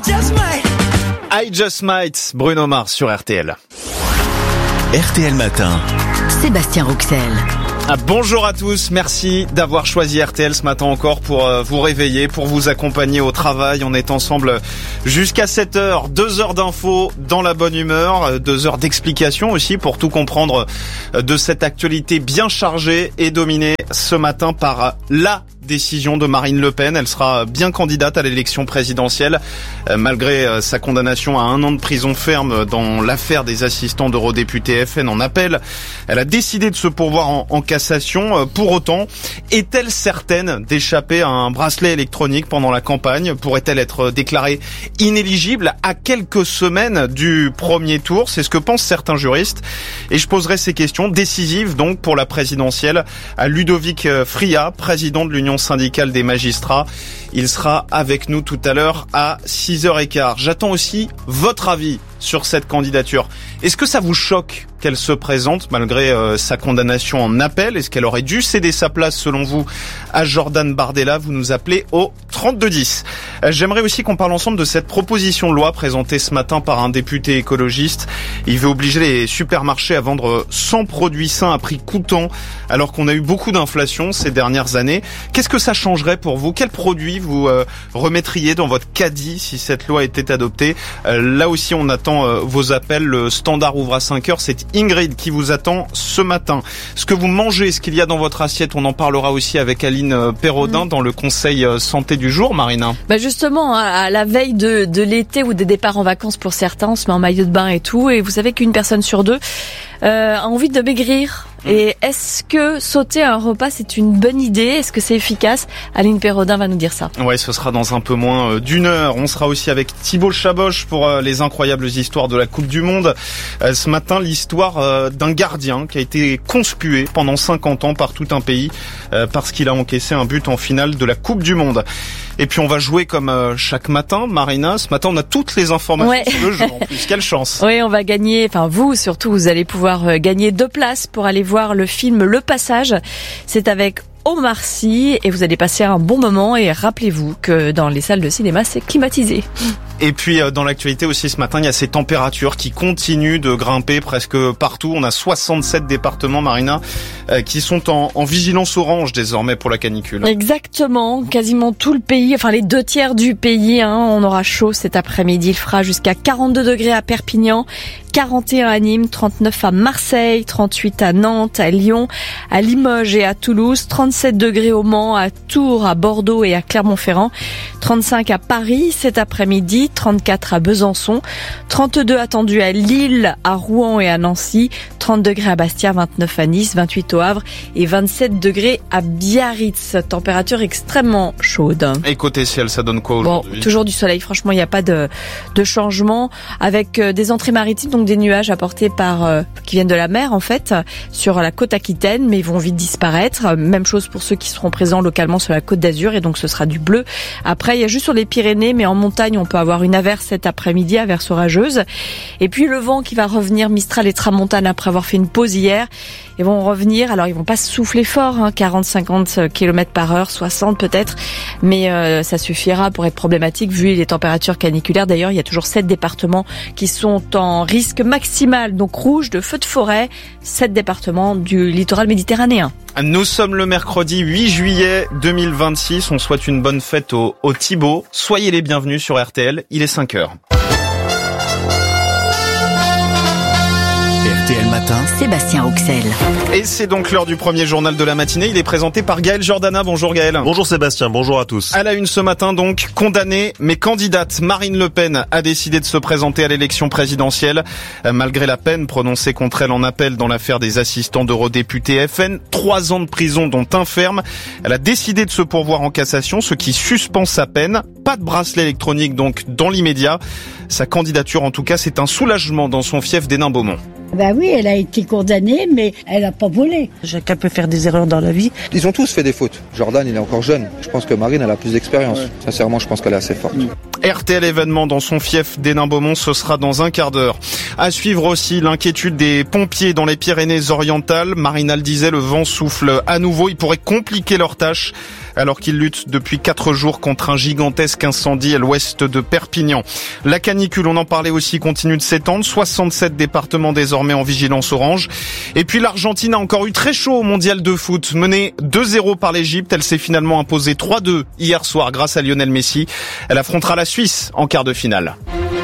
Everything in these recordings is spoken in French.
I Just Might, Bruno Mars sur RTL. RTL Matin. Sébastien Rouxel. Bonjour à tous, merci d'avoir choisi RTL ce matin encore pour vous réveiller, pour vous accompagner au travail. On est ensemble jusqu'à 7h, 2 heures d'infos dans la bonne humeur, 2 heures d'explications aussi pour tout comprendre de cette actualité bien chargée et dominée ce matin par la décision de Marine Le Pen. Elle sera bien candidate à l'élection présidentielle malgré sa condamnation à 1 an de prison ferme dans l'affaire des assistants d'eurodéputés FN en appel. Elle a décidé de se pourvoir en cassation. Pour autant, est-elle certaine d'échapper à un bracelet électronique pendant la campagne? Pourrait-elle être déclarée inéligible à quelques semaines du premier tour? C'est ce que pensent certains juristes. Et je poserai ces questions décisives donc pour la présidentielle à Ludovic Friat, président de l'Union syndicale des magistrats. Il sera avec nous tout à l'heure à 6h15. J'attends aussi votre avis sur cette candidature. Est-ce que ça vous choque qu'elle se présente malgré sa condamnation en appel? Est-ce qu'elle aurait dû céder sa place selon vous à Jordan Bardella? Vous nous appelez au 3210. J'aimerais aussi qu'on parle ensemble de cette proposition de loi présentée ce matin par un député écologiste. Il veut obliger les supermarchés à vendre 100 produits sains à prix coûtant alors qu'on a eu beaucoup d'inflation ces dernières années. Qu'est-ce que ça changerait pour vous? Quels produits vous remettriez dans votre caddie si cette loi était adoptée? Là aussi on attend vos appels. Le standard ouvre à 5h. C'est Ingrid qui vous attend ce matin. Ce que vous mangez, ce qu'il y a dans votre assiette, on en parlera aussi avec Aline Perraudin dans le conseil santé du jour, Marina. Justement, à la veille de l'été ou des départs en vacances pour certains, on se met en maillot de bain et tout, et vous savez qu'une personne sur 2 a envie de maigrir. Et est-ce que sauter un repas, c'est une bonne idée? Est-ce que c'est efficace? Aline Perraudin va nous dire ça. Ouais, ce sera dans un peu moins d'1 heure. On sera aussi avec Thibaut Chaboch pour les incroyables histoires de la Coupe du Monde. Ce matin, l'histoire d'un gardien qui a été conspué pendant 50 ans par tout un pays parce qu'il a encaissé un but en finale de la Coupe du Monde. Et puis on va jouer comme chaque matin, Marina. Ce matin, on a toutes les informations sur le jeu en plus. Quelle chance. Oui, on va gagner, vous surtout, vous allez pouvoir gagner 2 places pour aller voir le film Le Passage. C'est avec Omar Sy et vous allez passer un bon moment, et rappelez-vous que dans les salles de cinéma, c'est climatisé. Et puis dans l'actualité aussi ce matin, il y a ces températures qui continuent de grimper presque partout. On a 67 départements, Marina, qui sont en vigilance orange désormais pour la canicule. Exactement, quasiment tout le pays, les 2/3 du pays, on aura chaud cet après-midi. Il fera jusqu'à 42 degrés à Perpignan, 41 à Nîmes, 39 à Marseille, 38 à Nantes, à Lyon, à Limoges et à Toulouse, 37 degrés au Mans, à Tours, à Bordeaux et à Clermont-Ferrand, 35 à Paris cet après-midi, 34 à Besançon, 32 attendus à Lille, à Rouen et à Nancy, 30 degrés à Bastia, 29 à Nice, 28 au Havre et 27 degrés à Biarritz. Température extrêmement chaude. Et côté ciel, ça donne quoi aujourd'hui? Toujours du soleil, franchement, il n'y a pas de changement, avec des entrées maritimes, donc des nuages apportés qui viennent de la mer en fait, sur la côte aquitaine, mais ils vont vite disparaître. Même chose pour ceux qui seront présents localement sur la côte d'Azur, et donc ce sera du bleu. Après, il y a juste sur les Pyrénées, mais en montagne, on peut avoir une averse cet après-midi, averse orageuse. Et puis le vent qui va revenir, Mistral et Tramontane, après avoir fait une pause hier. Ils vont revenir, alors ils vont pas souffler fort, 40-50 km par heure, 60 peut-être, mais ça suffira pour être problématique vu les températures caniculaires. D'ailleurs, il y a toujours 7 départements qui sont en risque maximal, donc rouge, de feux de forêt, 7 départements du littoral méditerranéen. Nous sommes le mercredi 8 juillet 2026, on souhaite une bonne fête au Thibaut. Soyez les bienvenus sur RTL, il est 5h. RTL Matin. Sébastien Rouxel. Et c'est donc l'heure du premier journal de la matinée. Il est présenté par Gaël Jordana. Bonjour Gaël. Bonjour Sébastien, bonjour à tous. À la une ce matin donc, condamnée mais candidate, Marine Le Pen a décidé de se présenter à l'élection présidentielle. Malgré la peine prononcée contre elle en appel dans l'affaire des assistants d'eurodéputés FN, 3 ans de prison dont 1 ferme. Elle a décidé de se pourvoir en cassation, ce qui suspend sa peine. Pas de bracelet électronique donc dans l'immédiat. Sa candidature en tout cas, c'est un soulagement dans son fief d'Hénin-Beaumont. Oui, elle a été condamnée, mais elle n'a pas volé. Chacun peut faire des erreurs dans la vie. Ils ont tous fait des fautes. Jordan, il est encore jeune. Je pense que Marine, elle a plus d'expérience. Ouais. Sincèrement, je pense qu'elle est assez forte. RTL événement dans son fief d'Hénin-Beaumont, ce sera dans un quart d'heure. À suivre aussi l'inquiétude des pompiers dans les Pyrénées-Orientales. Marina le disait, le vent souffle à nouveau. Il pourrait compliquer leur tâche. alors qu'ils luttent depuis 4 jours contre un gigantesque incendie à l'ouest de Perpignan. La canicule, on en parlait aussi, continue de s'étendre. 67 départements désormais en vigilance orange. Et puis l'Argentine a encore eu très chaud au mondial de foot. Menée 2-0 par l'Égypte, elle s'est finalement imposée 3-2 hier soir grâce à Lionel Messi. Elle affrontera la Suisse en quart de finale.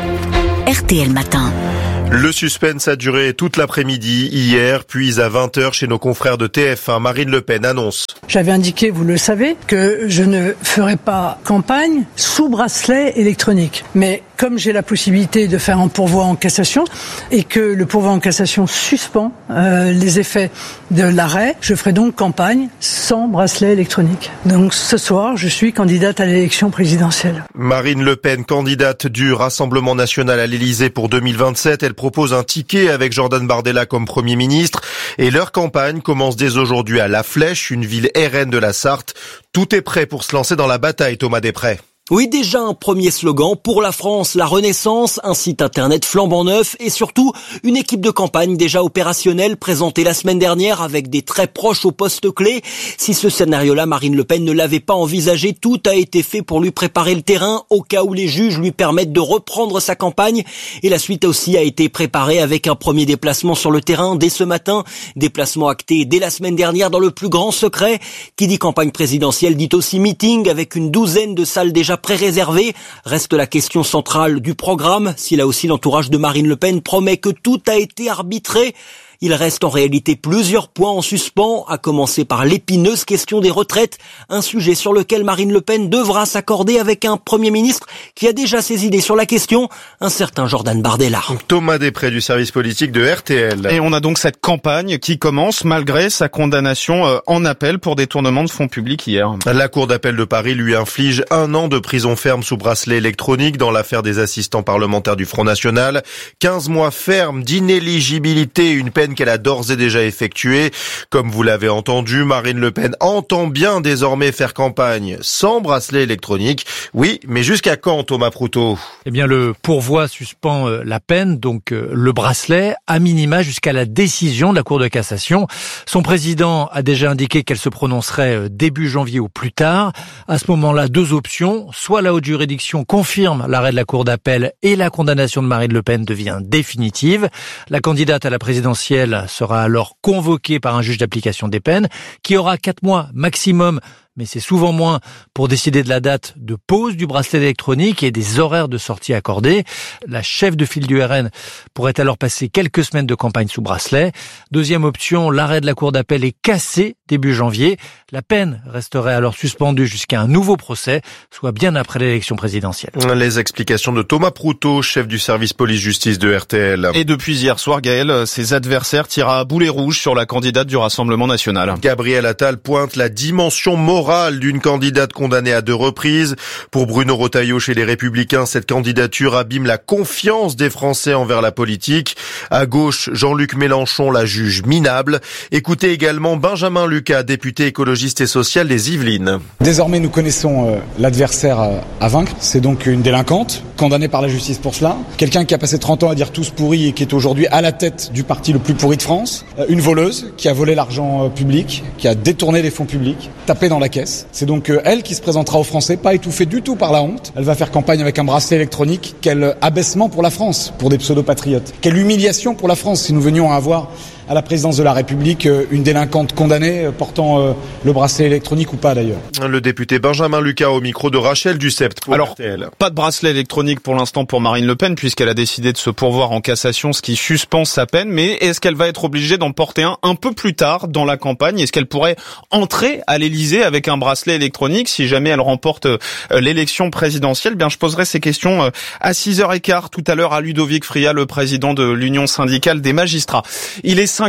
RTL Matin. Le suspense a duré toute l'après-midi hier, puis à 20h chez nos confrères de TF1, Marine Le Pen annonce. J'avais indiqué, vous le savez, que je ne ferai pas campagne sous bracelet électronique. Mais comme j'ai la possibilité de faire un pourvoi en cassation et que le pourvoi en cassation suspend les effets de l'arrêt, je ferai donc campagne sans bracelet électronique. Donc ce soir, je suis candidate à l'élection présidentielle. Marine Le Pen, candidate du Rassemblement national à l'Élysée pour 2027, elle propose un ticket avec Jordan Bardella comme Premier ministre et leur campagne commence dès aujourd'hui à La Flèche, une ville RN de la Sarthe. Tout est prêt pour se lancer dans la bataille, Thomas Després. Oui, déjà un premier slogan pour la France, la Renaissance, un site internet flambant neuf et surtout une équipe de campagne déjà opérationnelle présentée la semaine dernière avec des très proches au poste clé. Si ce scénario-là, Marine Le Pen ne l'avait pas envisagé, tout a été fait pour lui préparer le terrain au cas où les juges lui permettent de reprendre sa campagne. Et la suite aussi a été préparée avec un premier déplacement sur le terrain dès ce matin. Déplacement acté dès la semaine dernière dans le plus grand secret. Qui dit campagne présidentielle dit aussi meeting avec une douzaine de salles déjà pré-réservé. Reste la question centrale du programme. Si là aussi l'entourage de Marine Le Pen promet que tout a été arbitré, il reste en réalité plusieurs points en suspens, à commencer par l'épineuse question des retraites, un sujet sur lequel Marine Le Pen devra s'accorder avec un Premier ministre qui a déjà ses idées sur la question, un certain Jordan Bardella. Thomas Després du service politique de RTL. Et on a donc cette campagne qui commence malgré sa condamnation en appel pour détournement de fonds publics hier. La Cour d'appel de Paris lui inflige 1 an de prison ferme sous bracelet électronique dans l'affaire des assistants parlementaires du Front National. 15 mois ferme d'inéligibilité, une peine qu'elle a d'ores et déjà effectuée. Comme vous l'avez entendu, Marine Le Pen entend bien désormais faire campagne sans bracelet électronique. Oui, mais jusqu'à quand, Thomas Proutot ? Eh bien, le pourvoi suspend la peine, donc le bracelet, à minima jusqu'à la décision de la Cour de cassation. Son président a déjà indiqué qu'elle se prononcerait début janvier ou plus tard. À ce moment-là, 2 options. Soit la haute juridiction confirme l'arrêt de la Cour d'appel et la condamnation de Marine Le Pen devient définitive. La candidate à la présidentielle sera alors convoquée par un juge d'application des peines qui aura 4 mois maximum, mais c'est souvent moins, pour décider de la date de pose du bracelet électronique et des horaires de sortie accordés. La chef de file du RN pourrait alors passer quelques semaines de campagne sous bracelet. Deuxième option, l'arrêt de la Cour d'appel est cassé début janvier. La peine resterait alors suspendue jusqu'à un nouveau procès, soit bien après l'élection présidentielle. Les explications de Thomas Proutot, chef du service police-justice de RTL. Et depuis hier soir, Gaël, ses adversaires tirent à boulet rouge sur la candidate du Rassemblement national. Gabriel Attal pointe la dimension morale d'une candidate condamnée à 2 reprises. Pour Bruno Retailleau chez les Républicains, cette candidature abîme la confiance des Français envers la politique. À gauche, Jean-Luc Mélenchon la juge minable. Écoutez également Benjamin Lucas, député écologiste et social des Yvelines. Désormais, nous connaissons l'adversaire à vaincre. C'est donc une délinquante, condamnée par la justice pour cela. Quelqu'un qui a passé 30 ans à dire tous pourris et qui est aujourd'hui à la tête du parti le plus pourri de France. Une voleuse qui a volé l'argent public, qui a détourné les fonds publics, tapé dans la caisse. C'est donc elle qui se présentera aux Français, pas étouffée du tout par la honte. Elle va faire campagne avec un bracelet électronique. Quel abaissement pour la France, pour des pseudo-patriotes. Quelle humiliation pour la France si nous venions à avoir à la présidence de la République une délinquante condamnée portant le bracelet électronique ou pas d'ailleurs. Le député Benjamin Lucas au micro de Rachel Dussept pour Alors, RTL. Pas de bracelet électronique pour l'instant pour Marine Le Pen puisqu'elle a décidé de se pourvoir en cassation, ce qui suspend sa peine. Mais est-ce qu'elle va être obligée d'en porter un peu plus tard dans la campagne ? Est-ce qu'elle pourrait entrer à l'Élysée avec un bracelet électronique si jamais elle remporte l'élection présidentielle ? Bien, je poserai ces questions à 6h15 tout à l'heure à Ludovic Friat, le président de l'Union syndicale des magistrats. Il est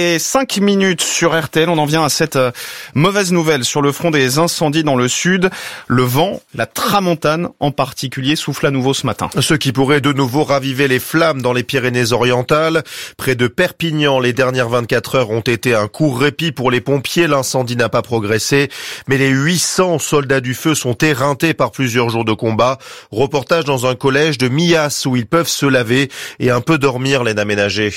5h05 sur RTL. On en vient à cette mauvaise nouvelle sur le front des incendies dans le sud. Le vent, la tramontane en particulier, souffle à nouveau ce matin. Ce qui pourrait de nouveau raviver les flammes dans les Pyrénées-Orientales. Près de Perpignan, les dernières 24 heures ont été un court répit pour les pompiers. L'incendie n'a pas progressé, mais les 800 soldats du feu sont éreintés par plusieurs jours de combat. Reportage dans un collège de Millas où ils peuvent se laver et un peu dormir, les aménagés.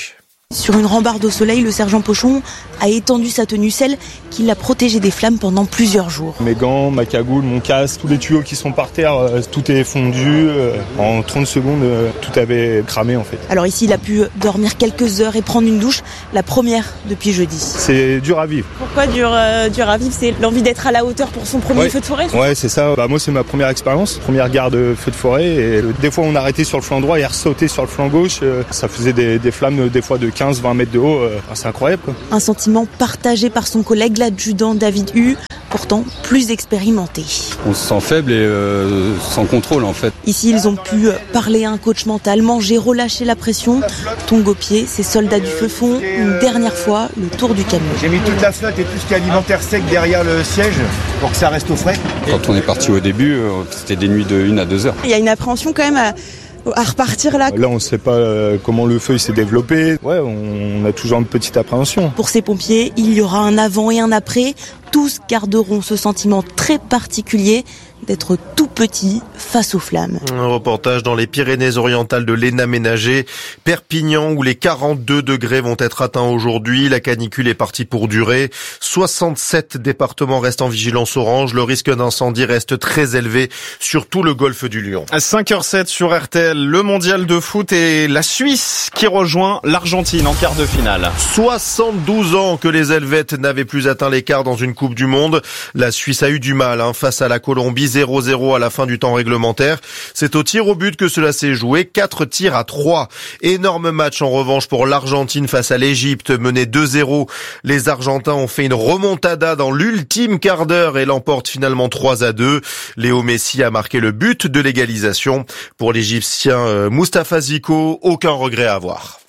Sur une rambarde au soleil, le sergent Pochon a étendu sa tenue, celle qui l'a protégé des flammes pendant plusieurs jours. Mes gants, ma cagoule, mon casque, tous les tuyaux qui sont par terre, tout est fondu. En 30 secondes, tout avait cramé en fait. Alors ici, il a pu dormir quelques heures et prendre une douche, la première depuis jeudi. C'est dur à vivre. Pourquoi dur à vivre? C'est l'envie d'être à la hauteur pour son premier feu de forêt? Ouais, c'est ça. Moi, c'est ma première expérience, première garde feu de forêt. Et des fois, on arrêtait sur le flanc droit et ressautait sur le flanc gauche. Ça faisait des flammes, des fois de 15-20 mètres de haut. C'est incroyable, quoi. Un sentiment partagé par son collègue, l'adjudant David Hu, pourtant plus expérimenté. On se sent faible et sans contrôle en fait. Ici, ils ont pu parler à un coach mental, manger, relâcher la pression. Tongue aux pieds, ces soldats du feu font une dernière fois le tour du camion. J'ai mis toute la flotte et tout ce qui est alimentaire sec derrière le siège pour que ça reste au frais. Quand on est parti au début, c'était des nuits de 1 à 2 heures. Il y a une appréhension quand même à repartir là. Là, on ne sait pas comment le feu s'est développé. Ouais, on a toujours une petite appréhension. Pour ces pompiers, il y aura un avant et un après. Tous garderont ce sentiment très particulier d'être tout petit face aux flammes. Un reportage dans les Pyrénées-Orientales de l'ENA Ménager, Perpignan, où les 42 degrés vont être atteints aujourd'hui. La canicule est partie pour durer. 67 départements restent en vigilance orange. Le risque d'incendie reste très élevé sur tout le golfe du Lion. À 5h07 sur RTL, le mondial de foot et la Suisse qui rejoint l'Argentine en quart de finale. 72 ans que les Helvètes n'avaient plus atteint l'écart dans une Coupe du Monde. La Suisse a eu du mal face à la Colombie. 0-0 à la fin du temps réglementaire. C'est au tir au but que cela s'est joué. 4 tirs à 3. Énorme match en revanche pour l'Argentine face à l'Égypte, menée 2-0. Les Argentins ont fait une remontada dans l'ultime quart d'heure et l'emportent finalement 3-2. Léo Messi a marqué le but de l'égalisation. Pour l'Égyptien Moustapha Ziko, aucun regret à avoir.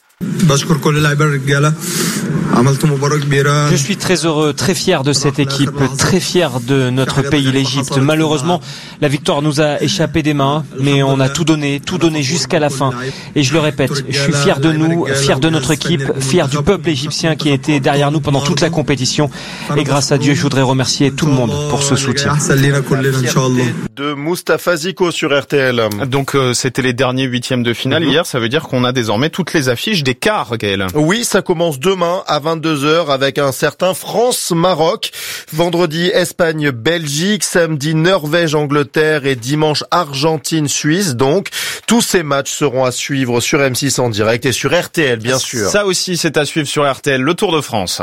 Je suis très heureux, très fier de cette équipe, très fier de notre pays, l'Égypte. Malheureusement, la victoire nous a échappé des mains, mais on a tout donné jusqu'à la fin. Et je le répète, je suis fier de nous, fier de notre équipe, fier du peuple égyptien qui a été derrière nous pendant toute la compétition. Et grâce à Dieu, je voudrais remercier tout le monde pour ce soutien. De Moustapha Ziko sur RTL. Donc c'était les derniers huitièmes de finale hier, ça veut dire qu'on a désormais toutes les affiches des quarts, Gaël. Oui, ça commence demain à 22h avec un certain France-Maroc. Vendredi, Espagne-Belgique. Samedi, Norvège-Angleterre et dimanche, Argentine-Suisse. Donc, tous ces matchs seront à suivre sur M6 en direct et sur RTL, bien sûr. Ça aussi, c'est à suivre sur RTL. Le Tour de France.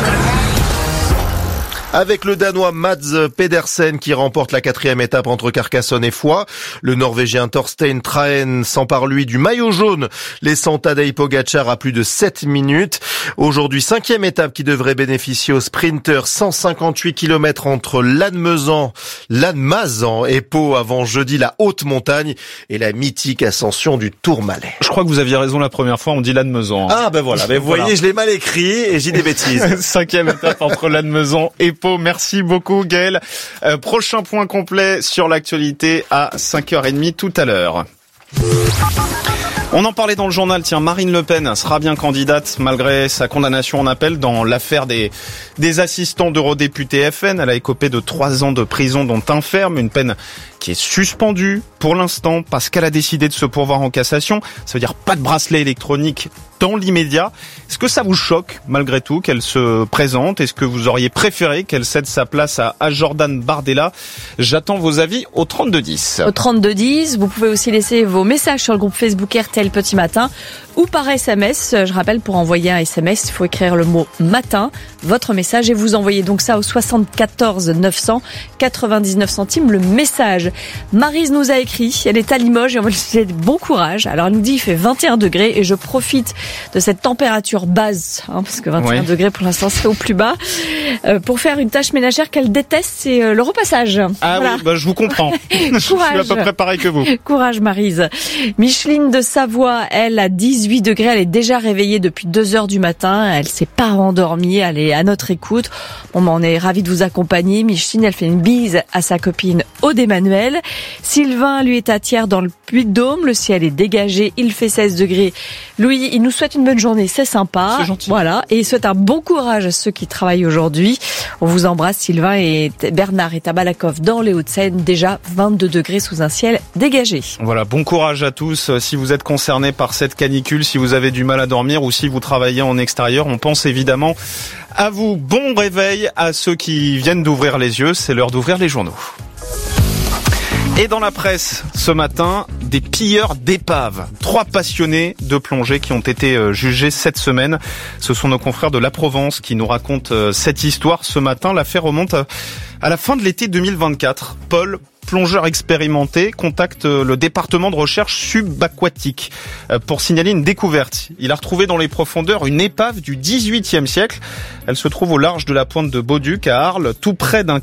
Avec le Danois Mads Pedersen qui remporte la 4e étape entre Carcassonne et Foix. Le Norvégien Thorstein Trahen s'empare lui du maillot jaune, laissant Tadej Pogačar à plus de 7 minutes. Aujourd'hui, 5e étape qui devrait bénéficier aux sprinters. 158 km entre Lannemezan et Pau avant jeudi, la haute montagne et la mythique ascension du Tourmalet. Je crois que vous aviez raison la première fois, on dit Lannemezan. Ah ben voilà, vous voyez, je l'ai mal écrit et j'ai des bêtises. 5e étape entre Lannemezan et Pau. Merci beaucoup Gaël. Prochain point complet sur l'actualité à 5h30 tout à l'heure. On en parlait dans le journal, tiens, Marine Le Pen sera bien candidate malgré sa condamnation en appel dans l'affaire des assistants d'eurodéputés FN. Elle a écopé de 3 ans de prison dont 1 ferme, une peine qui est suspendue pour l'instant parce qu'elle a décidé de se pourvoir en cassation. Ça veut dire pas de bracelet électronique dans l'immédiat. Est-ce que ça vous choque malgré tout qu'elle se présente? Est-ce que vous auriez préféré qu'elle cède sa place à Jordan Bardella? J'attends vos avis au 3210. Au 3210, vous pouvez aussi laisser vos messages sur le groupe Facebook RTL Petit Matin ou par SMS. Je rappelle, pour envoyer un SMS, il faut écrire le mot matin, votre message, et vous envoyez donc ça au 74 900 99 centimes le message. Maryse nous a écrit, elle est à Limoges et on va lui souhaiter bon courage. Alors elle nous dit il fait 21 degrés et je profite de cette température basse, parce que 21 degrés pour l'instant c'est au plus bas, pour faire une tâche ménagère qu'elle déteste, c'est le repassage. Ah voilà. Oui, je vous comprends. Je suis à peu près pareil que vous. Courage Maryse. Micheline de Savoie, elle a 18 degrés, elle est déjà réveillée depuis 2h du matin, elle s'est pas endormie, elle est à notre écoute. Bon, on est ravis de vous accompagner. Micheline, elle fait une bise à sa copine Aude Emmanuel. Sylvain, lui, est à Thiers dans le Puy-de-Dôme, le ciel est dégagé, il fait 16 degrés. Louis, il nous souhaite une bonne journée, c'est sympa. C'est gentil. Voilà, et il souhaite un bon courage à ceux qui travaillent aujourd'hui. On vous embrasse, Sylvain, et Bernard est à Malakoff dans les Hauts-de-Seine, déjà 22 degrés sous un ciel dégagé. Voilà, bon courage à tous si vous êtes concernés par cette canicule. véhicule, si vous avez du mal à dormir ou si vous travaillez en extérieur. On pense évidemment à vous. Bon réveil à ceux qui viennent d'ouvrir les yeux. C'est l'heure d'ouvrir les journaux. Et dans la presse, ce matin, des pilleurs d'épaves. 3 passionnés de plongée qui ont été jugés cette semaine. Ce sont nos confrères de La Provence qui nous racontent cette histoire ce matin. L'affaire remonte à la fin de l'été 2024. Paul, plongeur expérimenté, contacte le département de recherche subaquatique pour signaler une découverte. Il a retrouvé dans les profondeurs une épave du XVIIIe siècle. Elle se trouve au large de la pointe de Bauduc à Arles, tout près d'un